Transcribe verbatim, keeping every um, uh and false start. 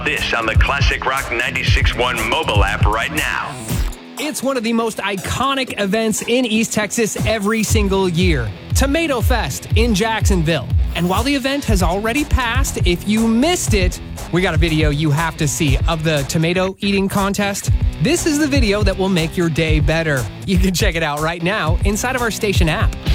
This on the Classic Rock ninety-six point one mobile app right now. It's one of the most iconic events in East Texas every single year. Tomato Fest in Jacksonville. And while the event has already passed, if you missed it, we got a video you have to see of the tomato eating contest. This is the video that will make your day better. You can check it out right now inside of our station app.